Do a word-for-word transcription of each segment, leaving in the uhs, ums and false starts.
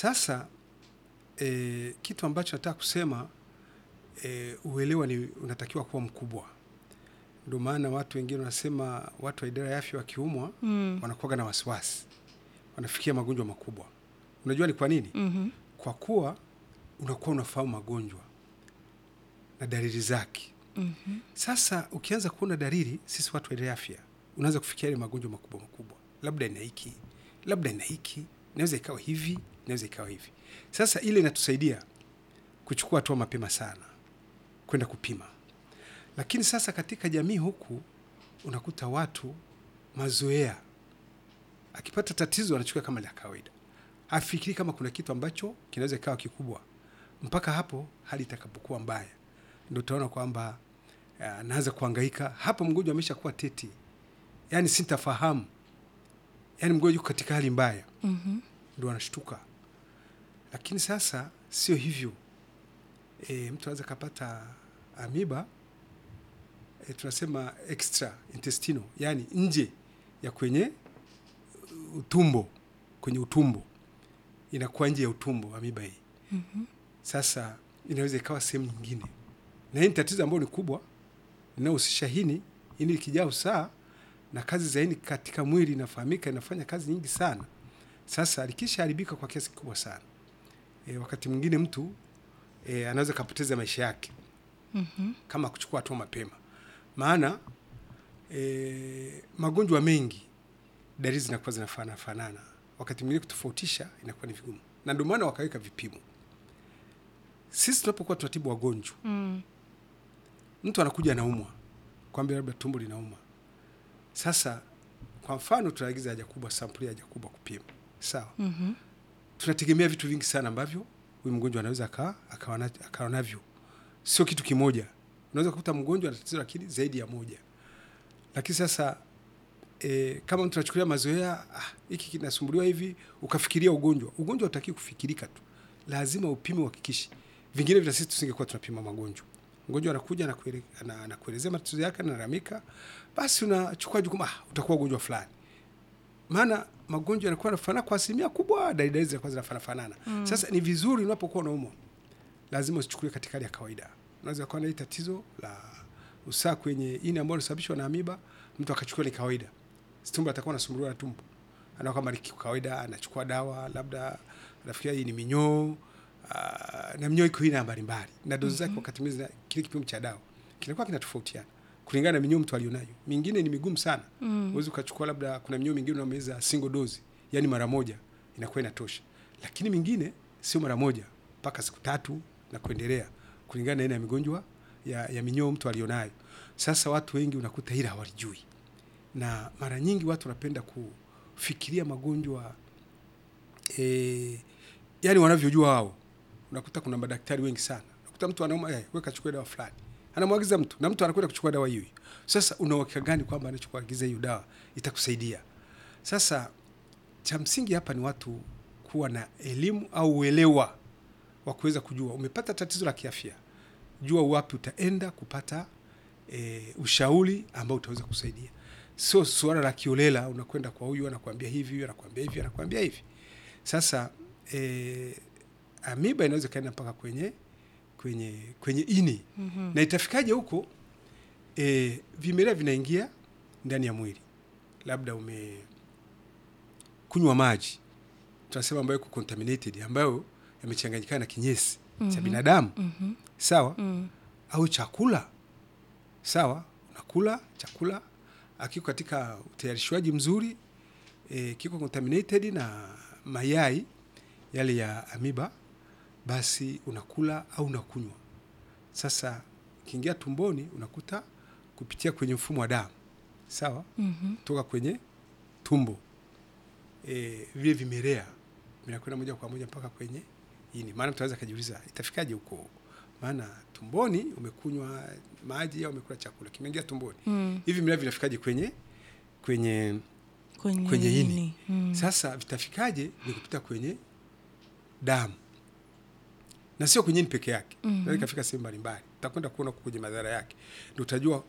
Sasa e, kitu ambacho nataka kusema e, uelewa ni unatakiwa kuwa mkubwa. Ndio maana watu wengine wanasema watu wa idara ya afya wakiumwa mm. wanakuwa na wasiwasi, wanafikia magonjwa makubwa. Unajua ni kwa nini? Mm-hmm. Kwa kuwa unakuwa unafahamu magonjwa na dalili zake. Mm-hmm. Sasa ukianza kuona dalili, sisi watu wa idara ya afya unaanza kufikia ile magonjwa makubwa makubwa, labda ina hiki, labda ina hiki, inaweza ikawa hivi, inaweza ikawa hivi. Sasa ile inatusaidia kuchukua hatua mapema sana, kwenda kupima. Lakini sasa katika jamii huku unakuta watu mazoea, akipata tatizo anachukua kama la kawaida, hafikiri kama kuna kitu ambacho kinaweza ikawa kikubwa. Mpaka hapo hali itakapokuwa mbaya, ndio utaona kwamba anaanza kuhangaika. Hapo mgonjwa ameshakuwa teti, yani sintafahamu, yani mgonjwa yuko katika hali mbaya. Mm-hmm. Ndio anashtuka. Lakini sasa sio hivyo. E, mtu anaweza kapata amiba, e, tunasema extra intestinal, yani nje ya kwenye utumbo, kwenye utumbo, inakuwa nje ya utumbo amiba hii. Mm-hmm. Sasa inaweza ikawa sehemu nyingine, na hii ni tatizo ambalo ni kubwa, linahusisha hini ini likijaa usaha, na kazi za hini katika mwili inafahamika, inafanya kazi nyingi sana. Sasa likisha haribika kwa kiasi kikubwa sana, e, wakati mwingine mtu e, anaweza kapoteza maisha yake. Mm-hmm. Kama kuchukua hatua mapema. Maana e, magonjwa mengi dalili zinakuwa zinafanana fanana, wakati mwingine kutofautisha inakuwa ni vigumu, na ndio maana wakaweka vipimo. Sisi tunapokuwa tunatibu wagonjwa, mm. mtu anakuja anaumwa, kwamba labda tumbo linauma. Sasa kwa mfano tunaagiza haja kubwa, sampuli ya haja kubwa kupima, sawa? Mm-hmm. Tunategemea vitu vingi sana ambavyo huyu mgonjwa anaweza akawa akawa navyo, sio kitu kimoja. Unaweza kukuta mgonjwa ana tatizo lakini zaidi ya moja. Lakini sasa e, kama mtu anachukulia mazoea, ah, hiki kinasumbuliwa hivi, ukafikiria ugonjwa. Ugonjwa hutaki kufikirika tu, lazima upime, uhakikishe. Vingine vile sisi tusingekuwa tunapima magonjwa. Mgonjwa anakuja na kuele, anakuelezea matatizo yake, analalamika, basi unachukua jukumu, ah, utakuwa ugonjwa fulani. Maana magonjwa yanakuwa yanafanana kwa asilimia kubwa, dalili zinakuwa zinafanana. Mm. Sasa ni vizuri unapokuwa unaumwa, lazima usichukue katika hali ya kawaida. Unaweza kuwa na hili tatizo la usaha kwenye ini ambalo linasababishwa na amiba, mtu akachukua ni kawaida. Tumbo atakuwa anasumbuliwa na tumbo, anaona kama ni kawaida, anachukua dawa, labda anafikiria hii ni minyoo. Uh, na minyoo iko ina mbalimbali na dozi zake. Mm-hmm. Wakati mwingine kile kipimo cha dawa kinakuwa kinatofautiana kulingana na minyoo mtu alionayo. Mingine ni migumu sana. Mm. Uweze ukachukua, labda kuna minyoo mingine unameza single dose, yani mara moja inakuwa inatosha. Lakini mingine sio mara moja, mpaka siku tatu na kuendelea, kulingana na aina ya migonjwa ya, ya minyoo mtu alionayo. Sasa watu wengi unakuta hila hawalijui, na mara nyingi watu wanapenda kufikiria magonjwa eh, yani wanavyojua wao. Unakuta kuna madaktari wengi sana. Unakuta mtu anauma, eh, wewe kachukua dawa fulani, anamwagiza mtu, na mtu anakwenda kuchukua dawa hiyo. Sasa una uhakika gani kwamba anachokuagiza hiyo dawa itakusaidia? Sasa cha msingi hapa ni watu kuwa na elimu au uelewa wa kuweza kujua umepata tatizo la kiafya, jua wapi utaenda kupata e, ushauri ambao utaweza kusaidia. Sio swala la kiolela, unakwenda kwa huyu anakuambia hivi, huyu anakuambia hivi, anakuambia hivi. Sasa e, amiba inaweza kaenda mpaka kwenye kwenye kwenye ini. Mm-hmm. Na itafikaje huko? E, vimelea vinaingia ndani ya mwili. Labda ume kunywa maji, tunasema ambayo iko contaminated, ambayo yamechanganyikana na kinyesi. Mm-hmm. cha binadamu. Mm-hmm. Sawa? Mm. Au chakula. Sawa? Unakula chakula akiko katika utayarishwaji mzuri, e, kiko contaminated na mayai yale ya amiba, basi unakula au unakunywa. Sasa kiingia tumboni, unakuta kupitia kwenye mfumo wa damu. Sawa? Mm-hmm. Toka kwenye tumbo, e, vile vimelea vinakwenda moja kwa moja mpaka kwenye ini. Maana mtu anaweza kujiuliza itafikaje huko? Maana tumboni umekunywa maji au umekula chakula, kimeingia tumboni. Mm. Hivi vimelea vinafikaje kwenye kwenye kwenye, kwenye ini? Mm. Sasa vitafikaje? Ni kupita kwenye damu. Na sio kwenye ini peke yake. Mm-hmm. Ndio ikafika sehemu mbalimbali. Utakwenda kuona kwenye madhara yake. Ndio utajua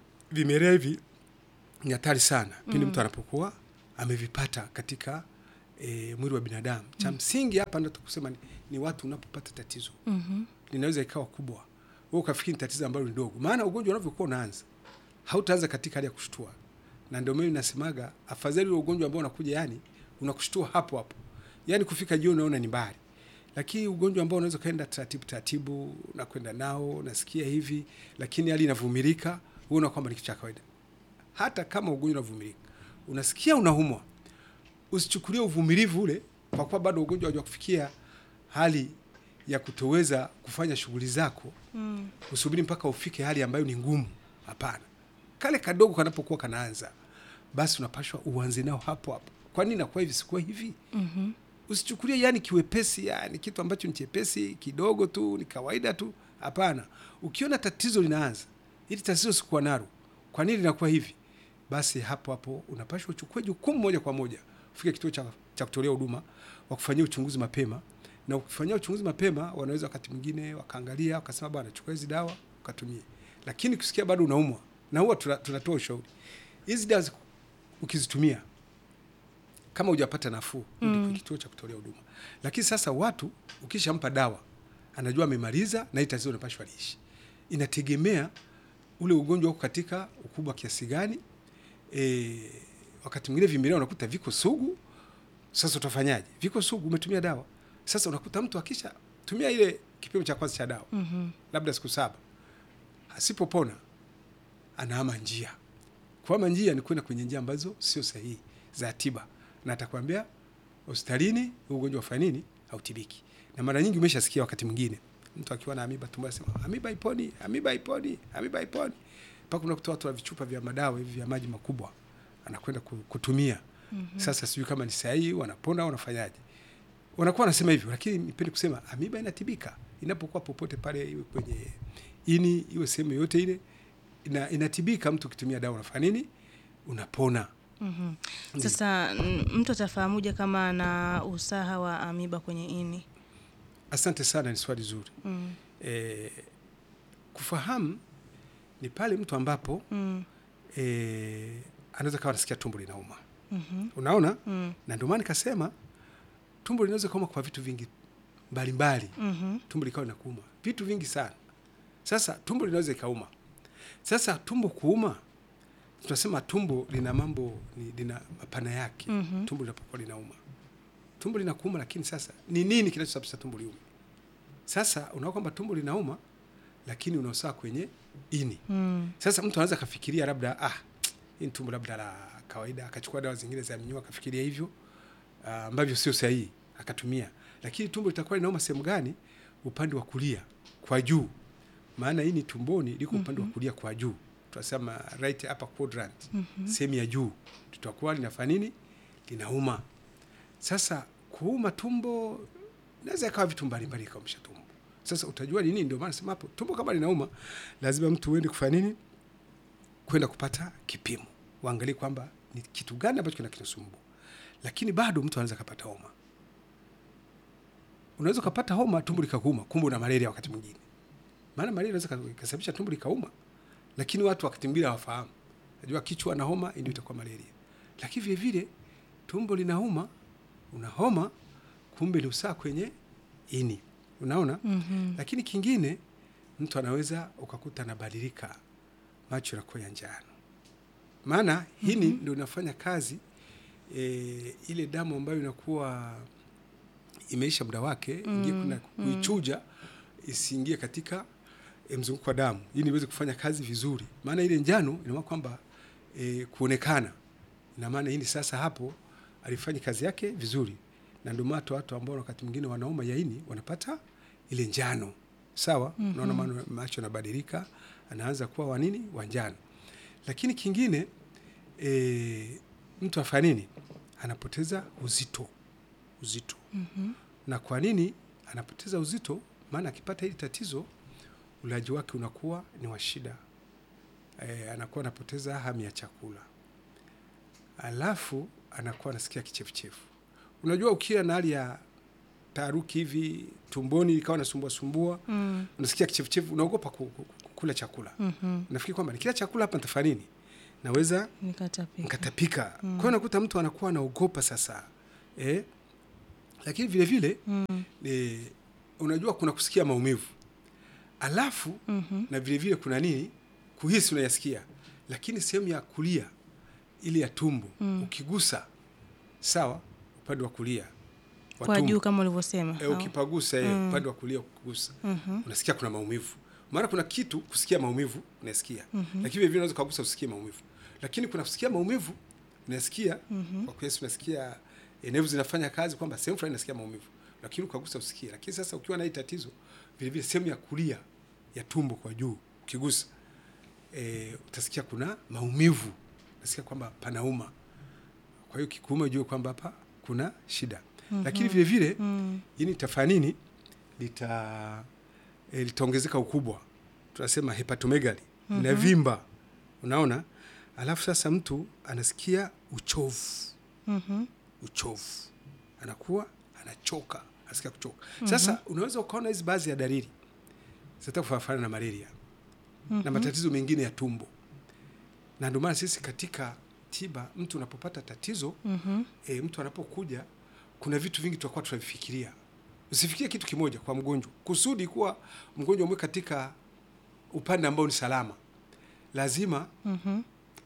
vimelea hivi ni hatari sana pindi mm. mtu anapokuwa amevipata katika e, mwili wa binadamu. Cha msingi hapa ndio tukusema ni, ni watu unapopata tatizo. Mhm. Linaweza ikawa kubwa. Wewe ukafikiri ni tatizo ambalo ni dogo. Maana ugonjwa unavyokuwa unaanza, hautaanza katika hali ya kushtua. Na ndio mimi nasemaga afadhali ule ugonjwa ambao unakuja yani unakushtua hapo hapo. Yaani kufika jioni unaona ni mbali. Lakini ugonjwa ambao unaweza kaenda taratibu taratibu na kwenda nao, nasikia hivi, lakini hali inavumilika, unaona kwamba ni kitu cha kawaida. Hata kama ugonjwa unavumilika, unasikia unaumwa, usichukulie uvumilivu ule kwa kuwa bado ugonjwa haujakufikia hali ya kutoweza kufanya shughuli zako. Mm. Usubiri mpaka ufike hali ambayo ni ngumu. Hapana. Kale kadogo kanapokuwa kanaanza, basi unapashwa uanze nao hapo hapo. Kwa nini nakuwa hivi sikuwa hivi? Mhm. Usichukulie yani kiwepesi, yani kitu ambacho ni chepesi kidogo tu, ni kawaida tu. Hapana. Ukiona tatizo linaanza, hili tatizo sikuwa nalo, kwa nini linakuwa hivi? Basi hapo hapo unapashwa uchukue jukumu moja kwa moja. Ufike kituo cha, cha kutolea huduma, wakufanyia uchunguzi mapema. Na ukifanyia uchunguzi mapema, wanaweza wakati mwingine wakaangalia, wakasema bwana chukua hizi dawa, ukatumie. Lakini kusikia bado unaumwa, na huwa tunatoa ushauri. Hizi dawa ukizitumia kama hujapata nafuu, rudi kwa kituo cha kutolea huduma. Lakini sasa watu ukishampa dawa, anajua amemaliza na hii tatizo linapaswa liishi. Inategemea ule ugonjwa uko katika ukubwa kiasi gani. E, wakati mwingine vimelea unakuta viko sugu. Sasa utafanyaje? Viko sugu, umetumia dawa. Sasa unakuta mtu akisha tumia ile kipimo cha kwanza cha dawa, mm-hmm. labda siku saba, asipopona anahama njia. Kuhama njia ni kwenda kwenye njia ambazo sio sahihi za tiba, na atakwambia hospitalini ugonjwa wa nini hautibiki. Na mara nyingi umeshasikia wakati mwingine mtu akiwa na amiba tumbo anasema amiba iponi, amiba iponi, amiba iponi. Paka unakuta watu wa vichupa vya madawa hivi vya maji makubwa anakwenda kutumia. Mm-hmm. Sasa sijui kama ni sahihi, wanapona au wanafanyaje. Wanakuwa wanasema hivyo, lakini nipende kusema amiba inatibika. Inapokuwa popote pale, iwe kwenye ini, iwe sehemu yote ile, ina, inatibika. Mtu ukitumia dawa unafanya nini? Unapona. Mhm. Sasa mtu atafahamuje kama ana usaha wa amiba kwenye ini? Asante sana, ni swali zuri. Mm. E, kufahamu ni pale mtu ambapo mm. e, anaweza kawa anasikia tumbo linauma. Mm-hmm. Unaona? Mm. Na ndio maana nikasema tumbo linaweza kuuma kwa vitu vingi mbalimbali. Mm-hmm. Tumbo likawa linakuuma vitu vingi sana. Sasa tumbo linaweza ikauma. Sasa tumbo kuuma, tunasema tumbo lina mambo, ni lina mapana yake. Mm-hmm. Tumbo linapokuwa linauma, tumbo linakuuma, lakini sasa ni nini kinachosababisha tumbo liume? Sasa unaona kwamba tumbo linauma lakini unaosaa kwenye ini. Mm. Sasa mtu anaweza kafikiria labda ah hii tumbo labda la kawaida, akachukua dawa zingine za minyoo akafikiria hivyo ambavyo uh, sio sahihi akatumia. Lakini tumbo litakuwa linauma sehemu gani? Upande wa kulia kwa juu. Maana hii ni tumboni liko upande mm-hmm. wa kulia kwa juu. Tunasema right upper quadrant. Mm-hmm. Sehemu ya juu tutakuwa linafanya nini? Linauma. Sasa kuuma tumbo naweza ikawa vitu mbalimbali kama tumbo. Sasa utajua ni nini? Ndio maana nasema hapo tumbo kama linauma lazima mtu uende kufanya nini? Kwenda kupata kipimo. Waangalie kwamba ni kitu gani ambacho kinakisumbua. Lakini bado mtu anaweza kupata homa. Unaweza kupata homa tumbo likakuuma, kumbe una malaria wakati mwingine. Maana malaria inaweza kusababisha tumbo likauma, lakini watu wakati mwingine hawafahamu. Unajua kichwa na homa ndio itakuwa malaria. Lakini vile vile tumbo linauma, una homa, kumbe ni usaha kwenye ini. Unaona? Mm-hmm. Lakini kingine mtu anaweza ukakuta anabadilika, macho yanakuwa ya njano. Maana hini mm-hmm. ndio inafanya kazi e, ile damu ambayo inakuwa imeisha muda wake mm-hmm. ingie kuna kuichuja isiingie katika e, mzunguko wa damu ili iweze kufanya kazi vizuri. Maana ile njano ina maana kwamba e, kuonekana. Ina maana hini sasa hapo alifanya kazi yake vizuri. Na ndio maana watu ambao wakati mwingine wanauma ya ini wanapata ile njano. Sawa? Mm-hmm. Unaona maana macho yanabadilika, anaanza kuwa wa nini? Wa njano. Lakini kingine e, mtu afanya nini? Anapoteza uzito. Uzito. Mm-hmm. Na kwa nini anapoteza uzito? Maana akipata hili tatizo ulaji wake unakuwa ni wa shida. E, anakuwa anapoteza hamu ya chakula. Alafu anakuwa anasikia kichefuchefu. Unajua ukila na hali ya taharuki hivi tumboni ikawa nasumbua sumbua, mm. unasikia kichefuchefu, unaogopa kula chakula. Mm-hmm. Unafikiri kwamba nikila chakula hapa nitafanya nini? Naweza nikatapika. Nikatapika. Mm. Kwa hiyo unakuta mtu anakuwa anaogopa sasa eh, lakini vile vile Mm. eh, unajua kuna kusikia maumivu alafu Mhm. na vile vile kuna nini kuhisi unayasikia, lakini sehemu ya kulia ile ya tumbo Mm. ukigusa sawa, upande wa kulia wa Kwa tumbo, juu kama ulivyosema. e, au- ukipagusa e, Mm. upande wa kulia ukigusa Mhm. unasikia kuna maumivu. Maana kuna kitu kusikia maumivu unasikia, Mhm. lakini vile vile unaweza kugusa usikie maumivu, lakini kuna kusikia maumivu unasikia Mhm. kwa kweli unasikia e, nevu zinafanya kazi kwamba sehemu fulani unasikia maumivu, lakini ukagusa usikie. Lakini sasa ukiwa na hii tatizo vile vile sehemu ya kulia ya tumbo kwa juu ukigusa e, utasikia kuna maumivu, unasikia kwamba panauma. Kwa hiyo kikuuma ujue kwamba hapa kuna shida. Mhm. Lakini vile vile Mm. hili litafanya nini? Lita e, litaongezeka ukubwa, tunasema hepatomegaly Mhm. na vimba, unaona. Alafu sasa mtu anasikia uchovu, Mhm. uchovu, anakuwa anachoka, anasikia kuchoka. Sasa unaweza ukaona hizi baadhi ya dalili zita kufanana na malaria na Mhm. matatizo mengine ya tumbo, na ndio maana sisi katika tiba, mtu unapopata tatizo Mhm. e, mtu anapokuja, kuna vitu vingi tutakuwa tunavifikiria. Usifikirie kitu kimoja kwa mgonjwa, kusudi kuwa mgonjwa umwe katika upande ambao ni salama. Lazima Mhm.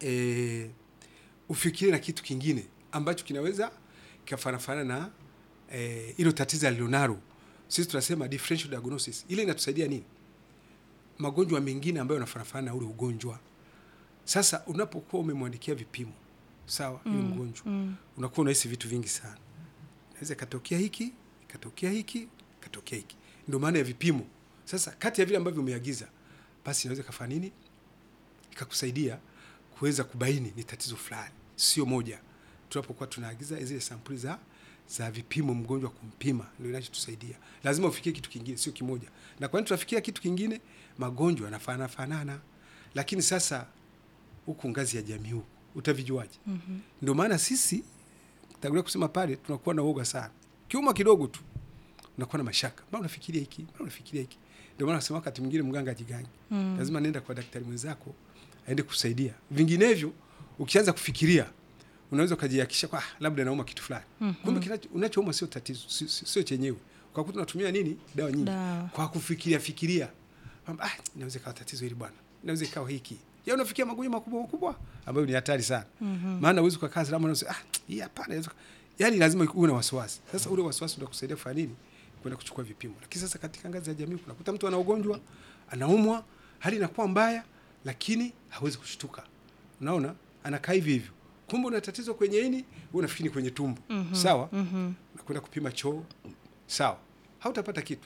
e, ufikirie na kitu kingine ambacho kinaweza kikafanafana na eh, ilo tatizo alilonalo. Sisi tunasema differential diagnosis. Ile inatusaidia nini? Magonjwa mengine ambayo yanafanafana na ule ugonjwa. Sasa unapokuwa umemwandikia vipimo sawa, yule Mm. mgonjwa Mm. unakuwa unahisi vitu vingi sana, naweza katokea hiki katokea hiki katokea hiki. Ndio maana ya vipimo. Sasa kati ya vile ambavyo umeagiza, basi inaweza kafanya nini, ikakusaidia kuweza kubaini ni tatizo fulani, sio moja. Tunapokuwa tunaagiza zile sampuli za za vipimo mgonjwa kumpima, ndio inachotusaidia. Lazima ufikie kitu kingine, sio kimoja. Na kwa nini tunafikia kitu kingine? Magonjwa yanafanana fanana, lakini sasa huku ngazi ya jamii huku utavijuaje? Mhm. Ndio maana sisi tangulia kusema pale, tunakuwa na uoga sana. Kiuma kidogo tu unakuwa na mashaka, mbona unafikiria hiki, mbona unafikiria hiki. Ndio maana nasema wakati mwingine mganga ajigangi. Mm. Lazima nenda kwa daktari mwenzako aende kusaidia. Vinginevyo ukianza kufikiria unaweza kujihakikisha kwa ah, labda nauma kitu fulani. Mhm. Kumbe kinacho unachouma sio tatizo, sio, sio chenyewe. Kwa kuwa tunatumia nini? Dawa nyingi. Dawa. Kwa kufikiria fikiria. Kwamba ah, inaweza kuwa tatizo hili bwana. Inaweza ikawa hiki. Ya unafikia magonjwa makubwa makubwa ambayo ni hatari sana. Mhm. Maana uwezo kwa kazi labda unasema ah, hii hapana inaweza. Yaani lazima uwe na wasiwasi. Sasa ule wasiwasi unakusaidia kufanya nini? Kwenda kuchukua vipimo. Lakini sasa katika ngazi ya jamii unakuta mtu ana ugonjwa, anaumwa, hali inakuwa mbaya, lakini hawezi kushtuka. Unaona? Anakaa hivi hivyo. Kumbe una tatizo kwenye ini, wewe unafikiri kwenye tumbo. Mhm. Sawa? Mhm. Unakwenda kupima choo. Sawa. Hautapata kitu.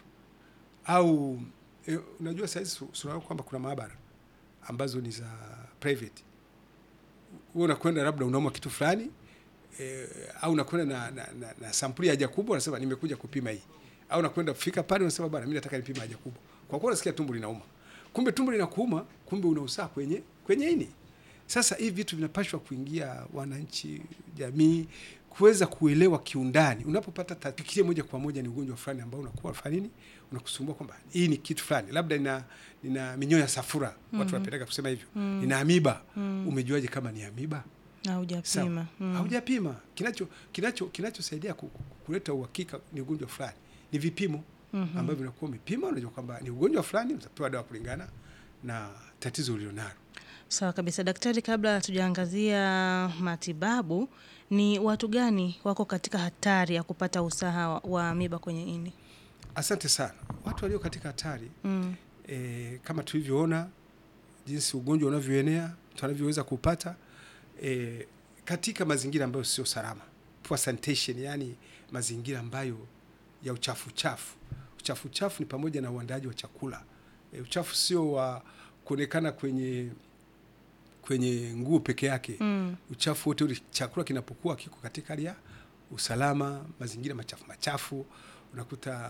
Au e, unajua sasa sura kwamba kuna maabara ambazo ni za private. Wewe unakwenda labda unauma kitu fulani e, au unakwenda na, na, na, na sampuli ya haja kubwa, unasema nimekuja kupima hii. Au unakwenda kufika pale unasema bwana mimi nataka nipime haja kubwa. Kwa kuwa unasikia tumbo linauma. Kumbe tumbo linakuuma, kumbe una usaha kwenye kwenye ini. Sasa hivi vitu vinapashwa kuingia wananchi, jamii kuweza kuelewa kiundani. Unapopata tatizo moja kwa moja ni ugonjwa fulani ambao unakuwa unafanya nini? Unakusumbua kwamba hii ni kitu fulani. Labda nina nina minyoo ya safura. Mm-hmm. Watu wanapenda kusema hivyo. Mm-hmm. Nina amiba. Mm-hmm. Umejuaje kama ni amiba? Haujapima. Mm. Haujapima. Kinacho kinacho kinachosaidia ku- ku- kuleta uhakika ni ugonjwa fulani. Ni vipimo Mhm. ambavyo vinakuwa umepima, unajua kwamba ni ugonjwa fulani, utapewa dawa kulingana na tatizo ulilonalo. Sawa kabisa daktari, kabla tujaangazia matibabu, ni watu gani wako katika hatari ya kupata usaha wa- wa amiba kwenye ini? Asante sana. Watu walio katika hatari Mm. e, kama tulivyoona jinsi ugonjwa unavyoenea, mtu anavyoweza kupata e, katika mazingira ambayo sio salama, poor sanitation, yani mazingira ambayo ya uchafu chafu. Uchafu chafu ni pamoja na uandaaji wa chakula. E, uchafu sio wa kuonekana kwenye kwenye nguo peke yake. Mm. Uchafu wote ule, chakula kinapokuwa kiko katika hali ya usalama, mazingira machafu machafu, unakuta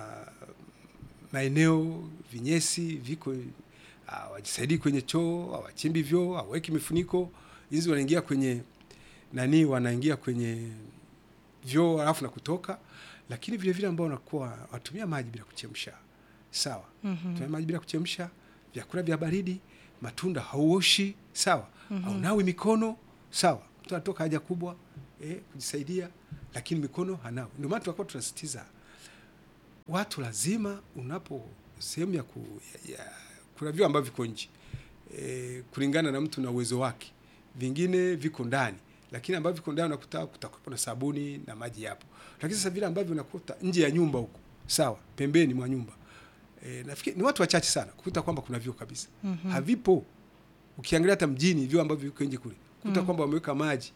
maeneo vinyesi viko, hawajisaidii kwenye choo, hawachimbi vyoo, hawaweki mifuniko, hizi wanaingia kwenye nani, wanaingia kwenye vyoo alafu na kutoka. Lakini vile vile ambao wanakuwa watumia maji bila kuchemsha. Sawa. Mhm. Tumia maji bila kuchemsha, vyakula vya baridi, matunda hauoshi, sawa. Mhm. Au nawi mikono, sawa. Mtu anatoka haja kubwa, eh, kujisaidia, lakini mikono hanao. Ndio maana tunakuwa tunasisitiza watu lazima unapo sehemu ya, ku, ya, ya kuna vyoo ambavyo viko nje e, kulingana na mtu na uwezo wake, vingine viko ndani, lakini ambavyo viko ndani unakuta kutakuwa na sabuni na maji yapo. Lakini sasa vile ambavyo unakuta nje ya nyumba huko, sawa, pembeni mwa nyumba e, nafikiri ni watu wachache sana kukuta kwamba kuna vyoo kabisa. Mm-hmm. Havipo. Ukiangalia hata mjini vyoo ambavyo viko nje kule, kukuta mm-hmm. kwamba wameweka maji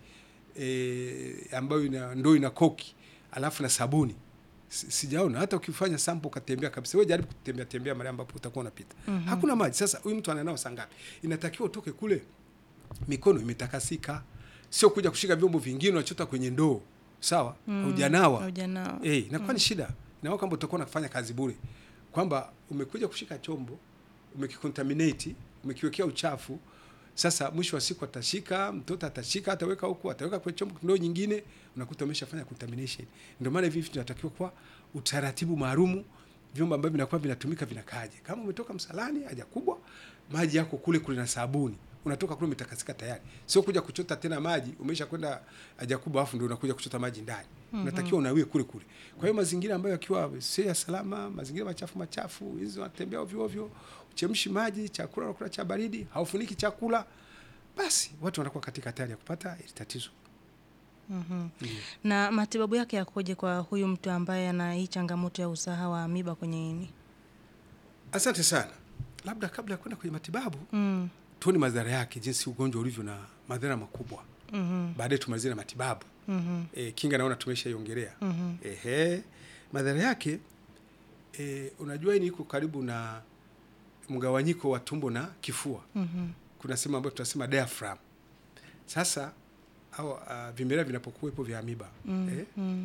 e, ambayo ina ndoo ina koki alafu na sabuni. Sijaona. Hata ukifanya sample ukatembea kabisa, wewe jaribu kutembea tembea mahali ambapo utakuwa unapita. Mm-hmm. Hakuna maji. Sasa huyu mtu ananao saa ngapi? Inatakiwa utoke kule mikono imetakasika. Sio kuja kushika vyombo vingine unachota kwenye ndoo. Sawa? Mm, hujanawa. Hujanawa. Eh, inakuwa mm. ni shida. Inakuwa kwamba utakuwa unafanya kazi bure. Kwamba umekuja kushika chombo, umekicontaminate, umekiwekea uchafu. Sasa mwisho wa siku atashika, mtoto atashika, ataweka huko, ataweka kwenye chombo ndoo nyingine, unakuta umeshafanya contamination. Ndio maana hivi tunatakiwa kwa utaratibu maalumu, vyombo ambavyo vinakuwa vinatumika vinakaaje. Kama umetoka msalani haja kubwa, maji yako kule kule na sabuni, unatoka kule umetakasika tayari. Sio kuja kuchota tena maji, umesha kwenda haja kubwa afu ndio unakuja kuchota maji ndani. Mm-hmm. Unatakiwa unawie kule kule. Kwa hiyo mazingira ambayo yakiwa sio ya salama, mazingira machafu machafu, hizo unatembea ovyo ovyo, uchemshi maji, chakula unakula cha baridi, haufuniki chakula, basi watu wanakuwa katika hatari ya kupata hili tatizo. Mm-hmm. Yeah. Na matibabu yake yakoje kwa huyu mtu ambaye ana hii changamoto ya usaha wa amiba kwenye ini? Asante sana. Labda kabla ya kwenda kwenye matibabu, mm. tuone madhara yake, jinsi ugonjwa ulivyo na madhara makubwa. Mm-hmm. Baadaye tumalizie na matibabu. Mm-hmm. E, kinga naona tumeshaiongelea. Mm-hmm. Ehe. Madhara yake e, unajua hii iko karibu na mgawanyiko wa tumbo na kifua. Mm-hmm. Kuna sehemu ambayo tunasema diaphragm. Sasa au uh, vimelea vinapokuwepo vya amiba, mm-hmm. eh,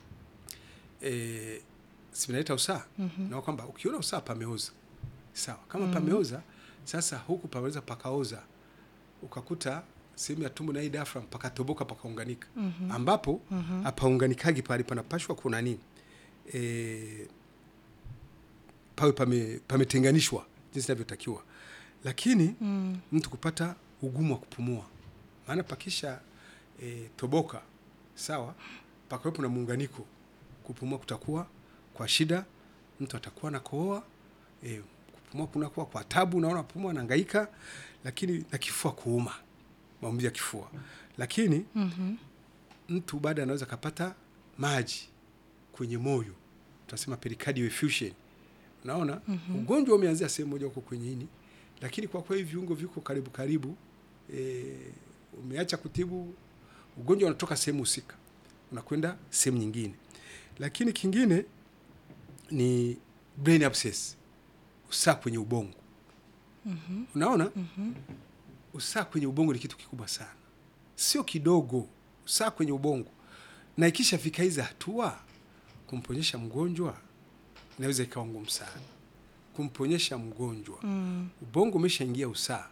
eh simeleta usaha. Mm-hmm. Na kwamba ukiona usaha pameoza, sawa, kama mm-hmm. pameoza, sasa huku paweza pakaoza, ukakuta sehemu ya tumbo na hii diaphragm pakatoboka pakaunganika. Mm-hmm. Ambapo mm-hmm. hapaunganikagi pale, panapashwa kuna nini, eh pawe pame pametenganishwa jinsi inavyotakiwa. Lakini mm. mtu kupata ugumu wa kupumua, maana pakisha e, toboka, sawa, pakawepo na muunganiko, kupumua kutakuwa kwa shida, mtu atakuwa na kohoa, e, kupumua kunakuwa kwa tabu, unaona pumua anahangaika, lakini na kifua kuuma, maumivu ya kifua. Lakini mm-hmm. mtu baada anaweza kapata maji kwenye moyo, tunasema pericardial effusion. Unaona? Mm-hmm. Ugonjwa umeanzia sehemu moja huko kwenye ini, lakini kwa kweli viungo viko karibu karibu, e, umeacha kutibu, ugonjwa unatoka sehemu husika unakwenda sehemu nyingine. Lakini kingine ni brain abscess, usaha kwenye ubongo. Mm-hmm. Unaona? Mm-hmm. Usaha kwenye ubongo ni kitu kikubwa sana, sio kidogo. Usaha kwenye ubongo, na ikisha fika hizo hatua, kumponyesha mgonjwa inaweza ikawa ngumu sana. Kumponyesha mgonjwa, mm. ubongo umeshaingia usaha,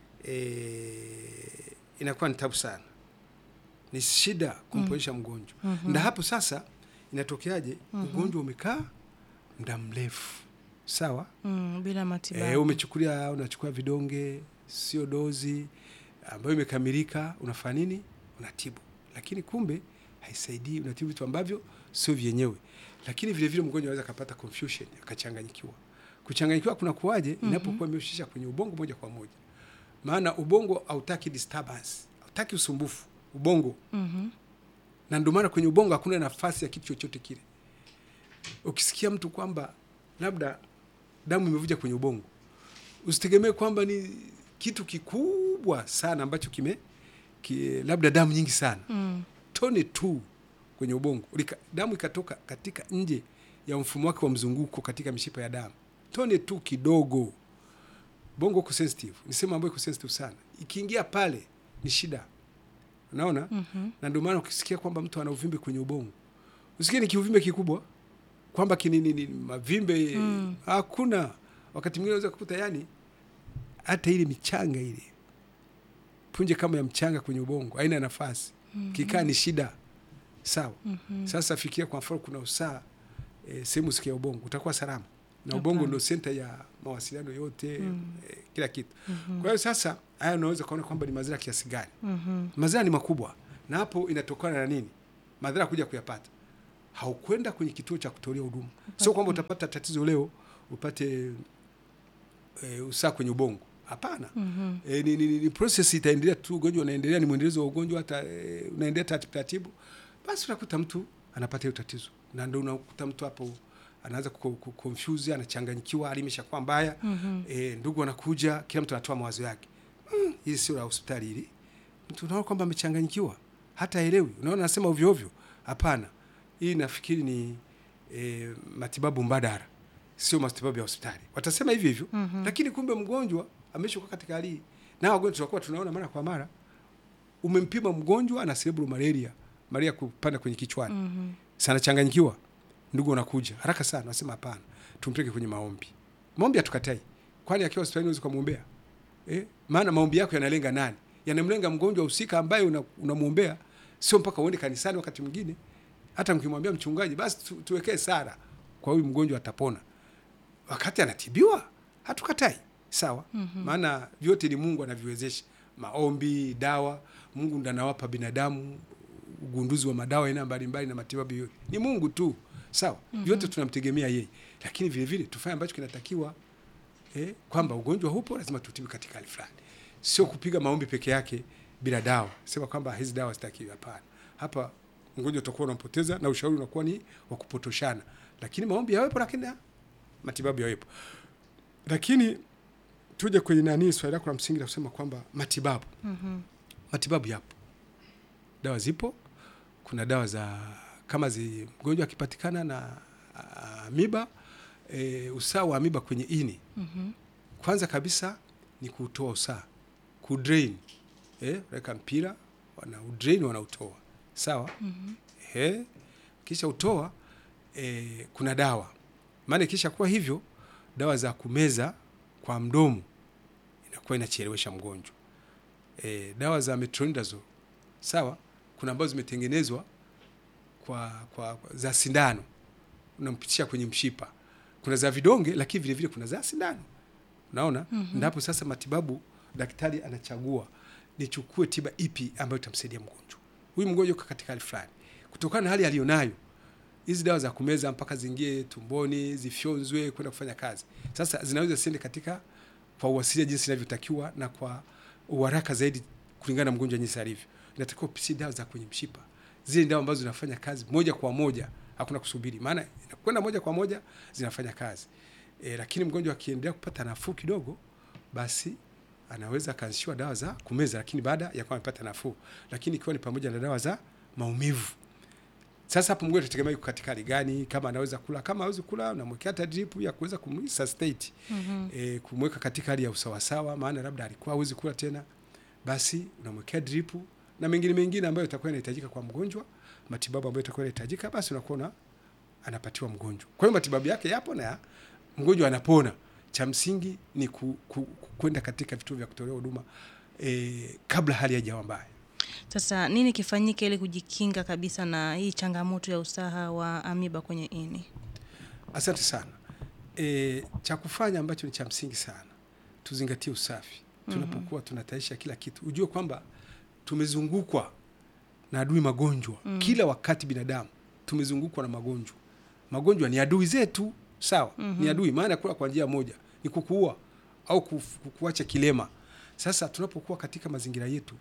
e, inakuwa ni tabu sana, ni shida kumponyesha mm. mgonjwa. Mm-hmm. Na hapo sasa inatokeaje? Mm-hmm. Ugonjwa umekaa muda mrefu, sawa, mm, bila matibabu. E, umechukulia, unachukua vidonge, sio dozi ambayo imekamilika, unafanya nini? Unatibu, lakini kumbe haisaidii, unatibu vitu ambavyo sio vyenyewe. Lakini vile vile mgonjwa anaweza kupata confusion, akachanganyikiwa. Kuchanganyikiwa kuna kuaje? Mm-hmm. Inapokuwa imehusisha kwenye ubongo moja kwa moja. Maana ubongo hautaki disturbance, hautaki usumbufu ubongo. Mm-hmm. Na ndio maana kwenye ubongo hakuna nafasi ya kitu chochote kile. Ukisikia mtu kwamba labda damu imevuja kwenye ubongo, usitegemee kwamba ni kitu kikubwa sana ambacho kime ki, labda damu nyingi sana. Mm. Tone tu kwenye ubongo, Ulika, damu ikatoka katika nje ya mfumo wake wa mzunguko katika mishipa ya damu, tone tu kidogo. Bongo uko sensitive, ni sema ambayo iko sensitive sana, ikiingia pale ni shida. Unaona? Mm-hmm. Na ndio maana ukisikia kwamba mtu ana uvimbe kwenye ubongo, usikie ni kiuvimbe kikubwa kwamba kinini ni mavimbe, mm. hakuna. Wakati mwingine unaweza kukuta yani hata ile michanga ile punje kama ya mchanga kwenye ubongo haina nafasi. Mm-hmm. Kikaa ni shida. Sawa. Mm-hmm. Sasa fikiria kwa mfano kuna usaha e, sehemu sikia ubongo, utakuwa salama. Na ubongo ndio center ya mawasiliano yote, mm. e, kila kitu. Mm-hmm. Kwa hiyo sasa haya unaweza kuona kwamba ni madhara kiasi gani. Mm-hmm. Madhara ni makubwa. Na hapo inatokana na nini? madhara kuja kuyapata, haukwenda kwenye kituo cha kutolea huduma. Sio kwamba utapata tatizo leo upate e, usaha kwenye ubongo. Hapana. mm -hmm. E, ni, ni, ni process itaendelea tu, ugonjwa unaendelea, ni mwendelezo wa ugonjwa, hata e, unaendelea taratibu taratibu, basi unakuta mtu anapata hiyo tatizo, na ndio unakuta mtu hapo anaanza ku confuse, anachanganyikiwa, hali imeshakuwa mbaya. mm -hmm. E, ndugu wanakuja, kila mtu anatoa mawazo yake. mm, hii sio la hospitali hili. Mtu unaona kwamba amechanganyikiwa, hata elewi, unaona anasema ovyo ovyo. Hapana, hii nafikiri ni e, matibabu mbadala, sio matibabu ya hospitali. Watasema hivi hivyo. mm -hmm. Lakini kumbe mgonjwa ameshakuwa katika hali hii, na wagonjwa tunakuwa tunaona mara kwa mara, umempima mgonjwa ana cerebral malaria, malaria kupanda kwenye kichwani. mm -hmm. Sana changanyikiwa, ndugu wanakuja haraka sana, nasema hapana, tumpeleke kwenye maombi. Maombi hatukatai, kwani akiwa hospitali unaweza kumuombea. Eh, maana maombi yako yanalenga nani? Yanamlenga mgonjwa husika ambaye unamuombea, una sio mpaka uende kanisani. Wakati mwingine hata mkimwambia mchungaji, basi tu, tuwekee sala kwa huyu mgonjwa atapona, wakati anatibiwa, hatukatai. Sawa. mm -hmm. Maana vyote ni Mungu anaviwezesha, maombi, dawa. Mungu ndiye anawapa binadamu ugunduzi wa madawa aina mbalimbali na matibabu yote, ni Mungu tu. Sawa. mm -hmm. Vyote tunamtegemea yeye, lakini vile vile tufanye ambacho kinatakiwa, eh, kwamba ugonjwa hupo, lazima tutibu katika hali fulani, sio kupiga maombi peke yake bila dawa, sema kwamba hizi dawa zitakiwa. Hapana, hapa mgonjwa utakuwa unampoteza na ushauri unakuwa ni wa kupotoshana. Lakini maombi yawepo, lakini matibabu yawepo. Lakini tuje kwenye nani, swali lako la msingi la kusema kwamba matibabu. mm -hmm. Matibabu yapo, dawa zipo. Kuna dawa za kama zi mgonjwa akipatikana na amiba, e, usaha wa amiba kwenye ini. mm -hmm. Kwanza kabisa ni kutoa usaha, kudrain. Eh, weka mpira, wana udrain, wanautoa. Sawa. mm -hmm. Eh, kisha utoa, e, kuna dawa. Maana kisha kwa hivyo dawa za kumeza kwa mdomo inakuwa inachelewesha mgonjwa. E, dawa za metronidazole, sawa, kuna ambazo zimetengenezwa kwa, kwa, kwa za sindano, unampitisha kwenye mshipa. Kuna za vidonge, lakini vile vile kuna za sindano. Unaona? mm -hmm. Ndipo sasa matibabu daktari anachagua nichukue tiba ipi ambayo itamsaidia mgonjwa. Huyu mgonjwa yuko katika hali fulani, kutokana na hali aliyonayo, hizi dawa za kumeza mpaka zingie tumboni, zifyonzwe kwenda kufanya kazi, sasa zinaweza siende katika kwa uwasilia jinsi inavyotakiwa na kwa uharaka zaidi kulingana na mgonjwa jinsi alivyo. Inatakiwa kupisi dawa za kwenye mshipa, zile dawa ambazo zinafanya kazi moja kwa moja, hakuna kusubiri, maana inakwenda moja kwa moja zinafanya kazi. E, lakini mgonjwa akiendelea kupata nafuu kidogo, basi anaweza kaanzishiwa dawa za kumeza, lakini baada ya kuwa amepata nafuu, lakini ikiwa ni pamoja na dawa za maumivu. Sasa hapo mgonjwa tutegemea yuko katika hali gani, kama anaweza kula, kama hawezi kula, unamwekea hata drip ya kuweza kumsustain. mm -hmm. E, kumweka katika hali ya usawasawa, maana labda alikuwa hawezi kula tena, basi unamwekea drip na mengine mengine ambayo itakuwa inahitajika kwa mgonjwa, matibabu ambayo itakuwa inahitajika, basi unakuwa anapatiwa mgonjwa. Kwa hiyo matibabu yake yapo na ya, mgonjwa anapona. Cha msingi ni ku, ku, kwenda katika vituo vya kutolea huduma e, kabla hali haijawa mbaya. Sasa nini kifanyike ili kujikinga kabisa na hii changamoto ya usaha wa amiba kwenye ini? Asante sana. E, cha kufanya ambacho ni cha msingi sana, tuzingatie usafi. Tunapokuwa tunataisha kila kitu, ujue kwamba tumezungukwa na adui magonjwa. mm. Kila wakati binadamu tumezungukwa na magonjwa. Magonjwa ni adui zetu, sawa? mm -hmm. Ni adui, maana kula kwa njia moja ni kukuua au kukuacha kilema. Sasa tunapokuwa katika mazingira yetu,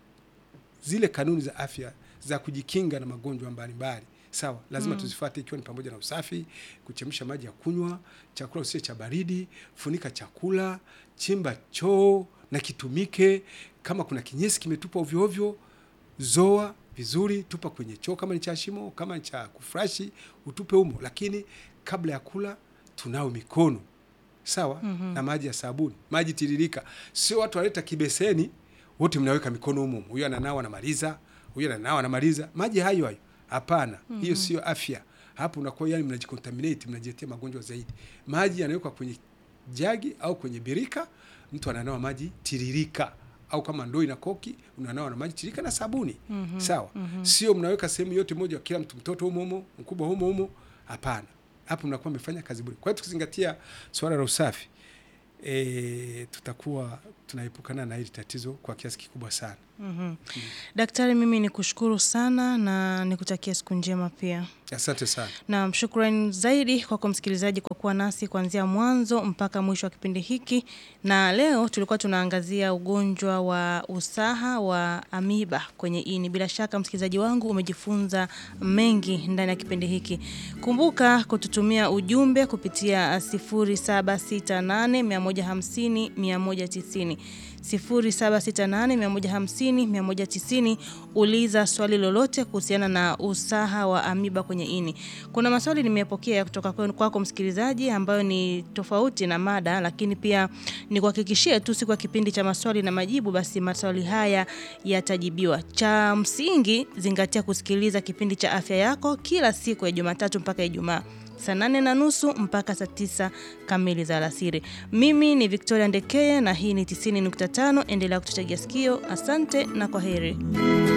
zile kanuni za afya za kujikinga na magonjwa mbalimbali, sawa, lazima mm. tuzifuate, ikiwa ni pamoja na usafi, kuchemsha maji ya kunywa, chakula usiwe cha baridi, funika chakula, chimba choo na kitumike. Kama kuna kinyesi kimetupa ovyo ovyo, zoa vizuri, tupa kwenye choo. Kama ni cha shimo, kama ni cha kufurashi, utupe humo. Lakini kabla ya kula tunao mikono, sawa, mm -hmm. na maji ya sabuni, maji tiririka. Sio watu waleta kibeseni wote mnaweka mikono humo, huyo ananawa anamaliza, huyo ananawa anamaliza, maji hayo hayo. Hapana. mm -hmm. Hiyo sio afya. Hapo unakuwa yani mnajicontaminate, mnajiletea magonjwa zaidi. Maji yanawekwa kwenye jagi au kwenye birika, mtu ananawa maji tiririka, au kama ndoo ina koki unanawa na maji tiririka na sabuni. mm -hmm. Sawa. mm -hmm. Sio mnaweka sehemu yote moja, kila mtu, mtoto humo humo, mkubwa humo humo. Hapana. Hapo mnakuwa mmefanya kazi bure. Kwa hiyo tukizingatia swala la usafi, e, tutakuwa tunaepukana na hili tatizo kwa kiasi kikubwa sana. Mhm. Mm. Daktari, mimi nikushukuru sana na nikutakia siku njema pia. Asante sana. Na shukrani zaidi kwa kumsikilizaji kwa kuwa nasi kuanzia mwanzo mpaka mwisho wa kipindi hiki. Na leo tulikuwa tunaangazia ugonjwa wa usaha wa amiba kwenye ini. Bila shaka msikilizaji wangu umejifunza mengi ndani ya kipindi hiki. Kumbuka kututumia ujumbe kupitia sifuri saba sita nane mia moja hamsini mia moja tisini. sifuri saba sita nane mia moja hamsini mia moja tisini. Uliza swali lolote kuhusiana na usaha wa amiba kwenye ini. Kuna maswali nimepokea kutoka kwako msikilizaji ambayo ni tofauti na mada, lakini pia ni kuhakikishia tu siku ya kipindi cha maswali na majibu basi maswali haya yatajibiwa. Cha msingi zingatia kusikiliza kipindi cha afya yako kila siku ya Jumatatu mpaka Ijumaa saa nane na nusu mpaka saa tisa kamili za alasiri. Mimi ni Victoria Ndekeye na hii ni tisini nukta tano. Endelea kututegea sikio. Asante na kwaheri.